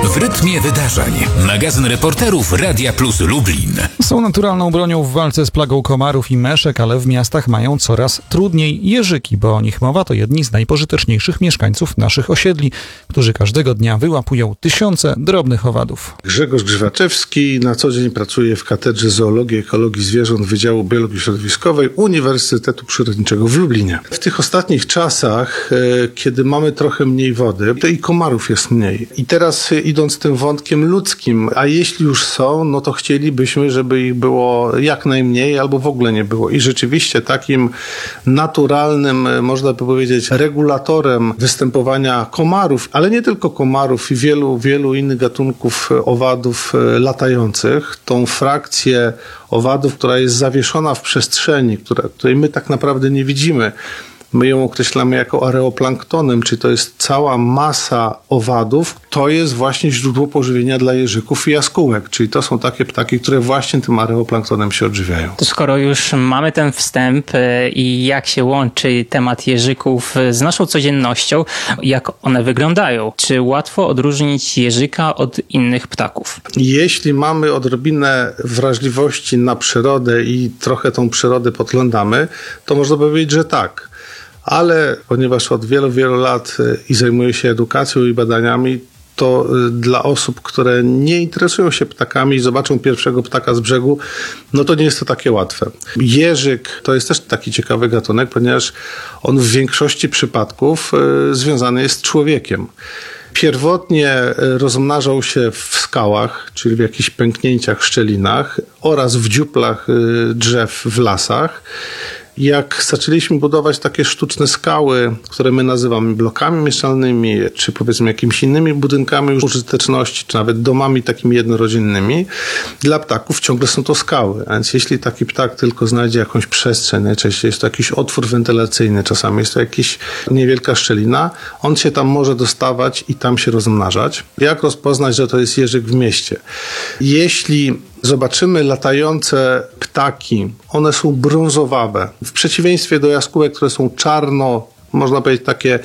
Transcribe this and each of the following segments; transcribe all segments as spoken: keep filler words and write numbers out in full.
W rytmie wydarzeń. Magazyn reporterów Radia Plus Lublin. Są naturalną bronią w walce z plagą komarów i meszek, ale w miastach mają coraz trudniej. Jeżyki, bo o nich mowa, to jedni z najpożyteczniejszych mieszkańców naszych osiedli, którzy każdego dnia wyłapują tysiące drobnych owadów. Grzegorz Grzywaczewski na co dzień pracuje w Katedrze Zoologii i Ekologii Zwierząt Wydziału Biologii Środowiskowej Uniwersytetu Przyrodniczego w Lublinie. W tych ostatnich czasach, kiedy mamy trochę mniej wody, to i komarów jest mniej. I teraz idąc tym wątkiem ludzkim, a jeśli już są, no to chcielibyśmy, żeby ich było jak najmniej albo w ogóle nie było. I rzeczywiście takim naturalnym, można by powiedzieć, regulatorem występowania komarów, ale nie tylko komarów i wielu, wielu innych gatunków owadów latających, tą frakcję owadów, która jest zawieszona w przestrzeni, która, której my tak naprawdę nie widzimy. My ją określamy jako areoplanktonem, czyli to jest cała masa owadów. To jest właśnie źródło pożywienia dla jeżyków i jaskółek, czyli to są takie ptaki, które właśnie tym areoplanktonem się odżywiają. To skoro już mamy ten wstęp i jak się łączy temat jeżyków z naszą codziennością, jak one wyglądają? Czy łatwo odróżnić jeżyka od innych ptaków? Jeśli mamy odrobinę wrażliwości na przyrodę i trochę tą przyrodę podglądamy, to można powiedzieć, że tak. Ale ponieważ od wielu, wielu lat i zajmuję się edukacją i badaniami, to dla osób, które nie interesują się ptakami i zobaczą pierwszego ptaka z brzegu, no to nie jest to takie łatwe. Jeżyk to jest też taki ciekawy gatunek, ponieważ on w większości przypadków związany jest z człowiekiem. Pierwotnie rozmnażał się w skałach, czyli w jakichś pęknięciach, szczelinach oraz w dziuplach drzew w lasach. Jak zaczęliśmy budować takie sztuczne skały, które my nazywamy blokami mieszkalnymi, czy powiedzmy jakimiś innymi budynkami użyteczności, czy nawet domami takimi jednorodzinnymi, dla ptaków ciągle są to skały. A więc jeśli taki ptak tylko znajdzie jakąś przestrzeń, najczęściej jest to jakiś otwór wentylacyjny, czasami jest to jakaś niewielka szczelina, on się tam może dostawać i tam się rozmnażać. Jak rozpoznać, że to jest jeżyk w mieście? Jeśli zobaczymy latające ptaki, one są brązowawe. W przeciwieństwie do jaskółek, które są czarno, można powiedzieć takie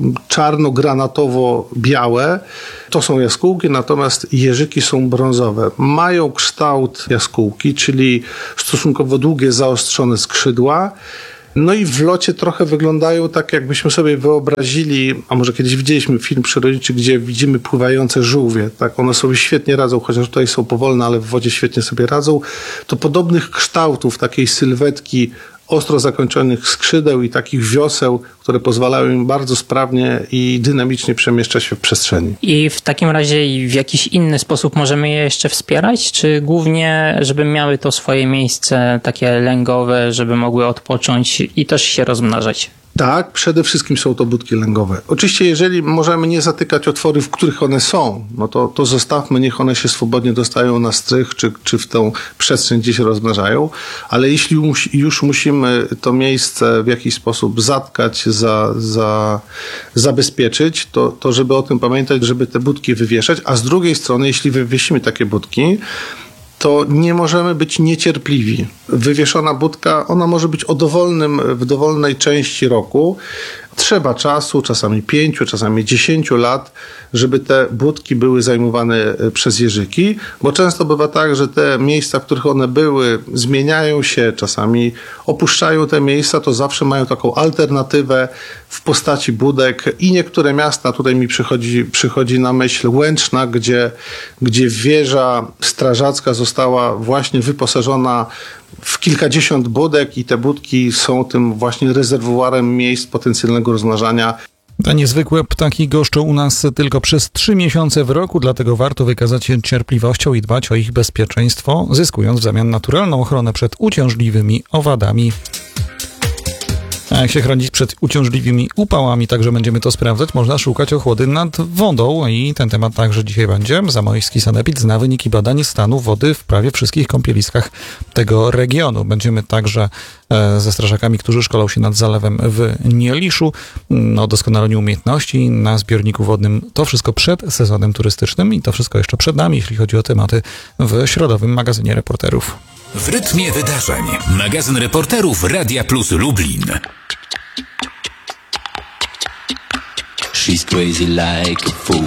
czarno-granatowo-białe, to są jaskółki, natomiast jeżyki są brązowe. Mają kształt jaskółki, czyli stosunkowo długie, zaostrzone skrzydła. No i w locie trochę wyglądają tak, jakbyśmy sobie wyobrazili, a może kiedyś widzieliśmy film przyrodniczy, gdzie widzimy pływające żółwie. Tak, one sobie świetnie radzą, chociaż tutaj są powolne, ale w wodzie świetnie sobie radzą. To podobnych kształtów, takiej sylwetki ostro zakończonych skrzydeł i takich wioseł, które pozwalają im bardzo sprawnie i dynamicznie przemieszczać się w przestrzeni. I w takim razie w jakiś inny sposób możemy je jeszcze wspierać? Czy głównie, żeby miały to swoje miejsce takie lęgowe, żeby mogły odpocząć i też się rozmnażać? Tak, przede wszystkim są to budki lęgowe. Oczywiście, jeżeli możemy nie zatykać otwory, w których one są, no to, to zostawmy, niech one się swobodnie dostają na strych, czy, czy w tą przestrzeń, gdzie się rozmnażają, ale jeśli już, już musimy to miejsce w jakiś sposób zatkać, za, za, zabezpieczyć, to, to żeby o tym pamiętać, żeby te budki wywieszać, a z drugiej strony, jeśli wywiesimy takie budki, to nie możemy być niecierpliwi. Wywieszona budka, ona może być o dowolnym, w dowolnej części roku. Trzeba czasu, czasami pięciu, czasami dziesięciu lat, żeby te budki były zajmowane przez jeżyki, bo często bywa tak, że te miejsca, w których one były, zmieniają się, czasami opuszczają te miejsca, to zawsze mają taką alternatywę w postaci budek i niektóre miasta, tutaj mi przychodzi, przychodzi na myśl Łęczna, gdzie, gdzie wieża strażacka została właśnie wyposażona w kilkadziesiąt budek i te budki są tym właśnie rezerwuarem miejsc potencjalnego rozmnażania. Te niezwykłe ptaki goszczą u nas tylko przez trzy miesiące w roku, dlatego warto wykazać się cierpliwością i dbać o ich bezpieczeństwo, zyskując w zamian naturalną ochronę przed uciążliwymi owadami. A jak się chronić przed uciążliwymi upałami, także będziemy to sprawdzać, można szukać ochłody nad wodą i ten temat także dzisiaj będzie. Zamojski Sanepid zna wyniki badań stanu wody w prawie wszystkich kąpieliskach tego regionu. Będziemy także ze strażakami, którzy szkolą się nad zalewem w Nieliszu, o doskonaleniu umiejętności na zbiorniku wodnym. To wszystko przed sezonem turystycznym i to wszystko jeszcze przed nami, jeśli chodzi o tematy w środowym magazynie reporterów. W rytmie wydarzeń. Magazyn reporterów Radia Plus Lublin. She's crazy like a fool.